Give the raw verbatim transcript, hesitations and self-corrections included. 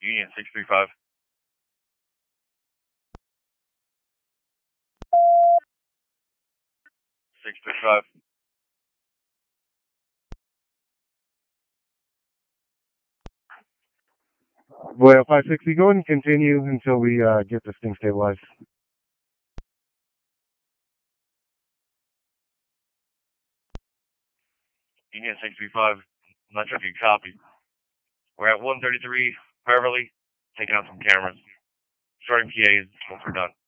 Union six three five. six three five. Well, five sixty, go ahead and continue until we uh, get this thing stabilized. Union six three five. I'm not sure if you copy. We're at one thirty-three Beverly, taking out some cameras. Starting P As once we're done.